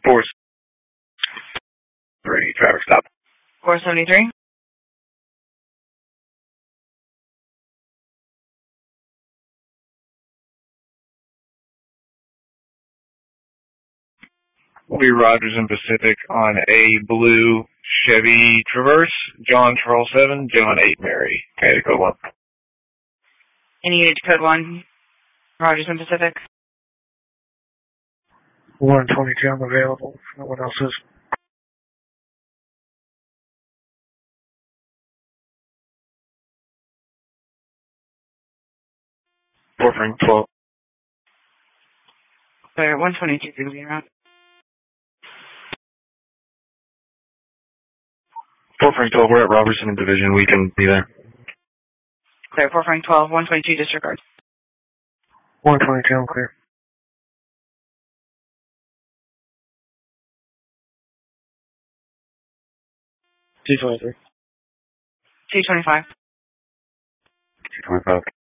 473, traffic stop. 473. Lee Rogers and Pacific on a blue Chevy Traverse, John Charles 7, John 8 Mary. Okay, code 1. Any unit to code 1, Rogers and Pacific. 122, I'm available. No one else is. Frank 12. Clear, 122 is going to be around. Frank 12, we're at Robertson and Division. We can be there. Clear, Frank 12, 122 disregard. 122, I'm clear. 223. 225. 225.